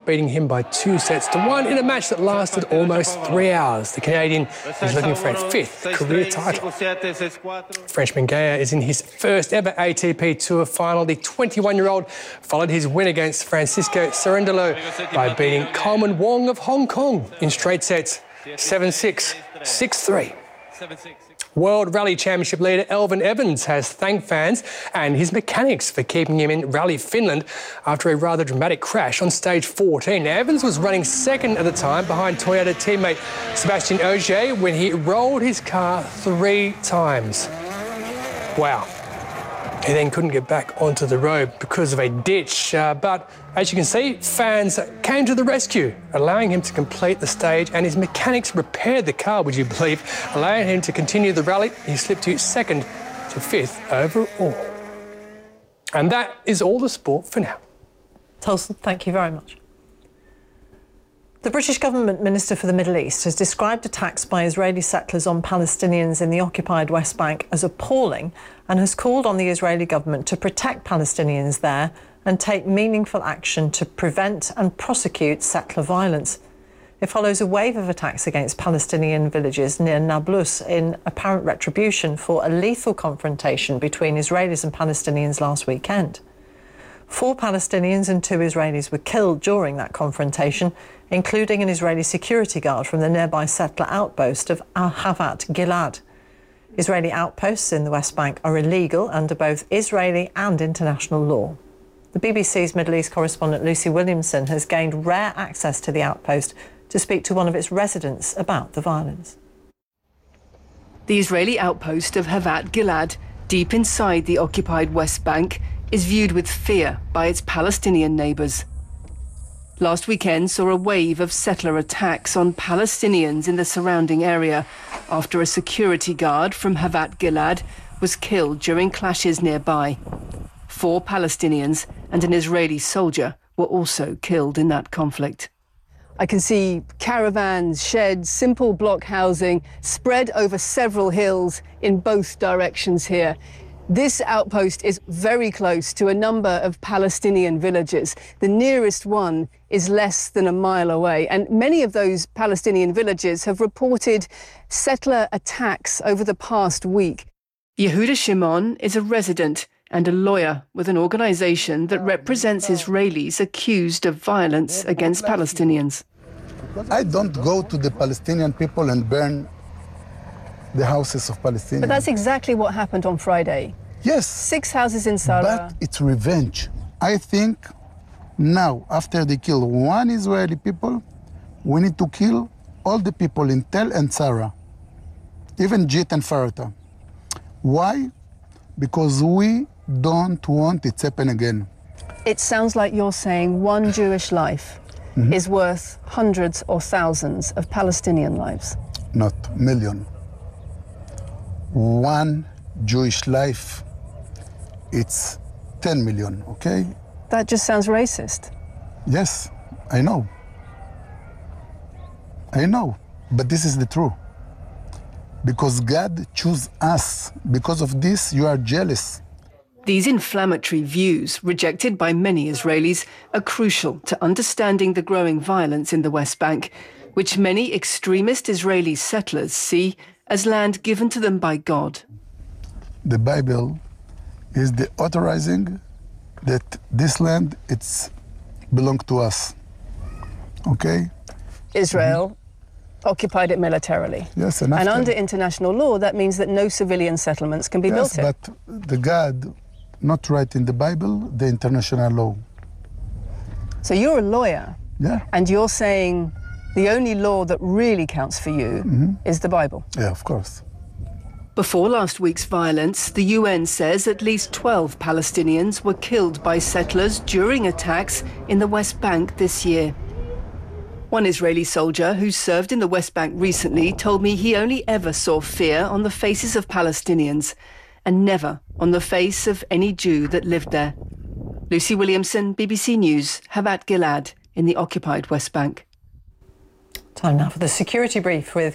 beating him by 2-1 in a match that lasted almost 3 hours. The Canadian is looking for a 5th career title. Frenchman Gaia is in his first ever ATP Tour final. The 21-year-old followed his win against Francisco Cerundolo by beating Coleman Wong of Hong Kong in straight sets, 7-6, 6-3. World Rally Championship leader Elfyn Evans has thanked fans and his mechanics for keeping him in Rally Finland after a rather dramatic crash on stage 14. Now, Evans was running second at the time behind Toyota teammate Sébastien Ogier when he rolled his car 3 times. Wow. He then couldn't get back onto the road because of a ditch. But as you can see, fans came to the rescue, allowing him to complete the stage, and his mechanics repaired the car, would you believe, allowing him to continue the rally. He slipped to 2nd to 5th overall. And that is all the sport for now. Tolson, thank you very much. The British government Minister for the Middle East has described attacks by Israeli settlers on Palestinians in the occupied West Bank as appalling and has called on the Israeli government to protect Palestinians there and take meaningful action to prevent and prosecute settler violence. It follows a wave of attacks against Palestinian villages near Nablus in apparent retribution for a lethal confrontation between Israelis and Palestinians last weekend. 4 Palestinians and 2 Israelis were killed during that confrontation, including an Israeli security guard from the nearby settler outpost of Havat Gilad. Israeli outposts in the West Bank are illegal under both Israeli and international law. The BBC's Middle East correspondent Lucy Williamson has gained rare access to the outpost to speak to one of its residents about the violence. The Israeli outpost of Havat Gilad, deep inside the occupied West Bank, is viewed with fear by its Palestinian neighbours. Last weekend saw a wave of settler attacks on Palestinians in the surrounding area after a security guard from Havat Gilad was killed during clashes nearby. 4 Palestinians and an Israeli soldier were also killed in that conflict. I can see caravans, sheds, simple block housing spread over several hills in both directions here. This outpost is very close to a number of Palestinian villages. The nearest one is less than a mile away, and many of those Palestinian villages have reported settler attacks over the past week. Yehuda Shimon is a resident and a lawyer with an organisation that represents Israelis accused of violence against Palestinians. I don't go to the Palestinian people and burn the houses of Palestinians. But that's exactly what happened on Friday. Yes. 6 houses in Sarah. But it's revenge. I think now, after they kill 1 Israeli people, we need to kill all the people in Tel and Sarah, even Jit and Farata. Why? Because we don't want it to happen again. It sounds like you're saying 1 Jewish life is worth hundreds or thousands of Palestinian lives. Not million. 1 Jewish life, it's 10 million, okay? That just sounds racist. Yes, I know. I know, but this is the truth. Because God chose us. Because of this, you are jealous. These inflammatory views, rejected by many Israelis, are crucial to understanding the growing violence in the West Bank, which many extremist Israeli settlers see as land given to them by God. The Bible is the authorizing that this land, it's belong to us, okay? Israel occupied it militarily. Yes, and under international law, that means that no civilian settlements can be built here. But the God not write in the Bible the international law. So you're a lawyer, and you're saying the only law that really counts for you is the Bible. Yeah, of course. Before last week's violence, the UN says at least 12 Palestinians were killed by settlers during attacks in the West Bank this year. One Israeli soldier who served in the West Bank recently told me he only ever saw fear on the faces of Palestinians and never on the face of any Jew that lived there. Lucy Williamson, BBC News, Havat Gilad in the occupied West Bank. Time now for the security brief with